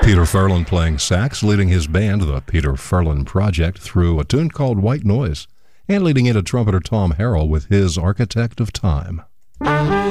Peter Furlan playing sax, leading his band, the Peter Furlan Project, through a tune called White Noise, and leading into trumpeter Tom Harrell with his Architect of Time.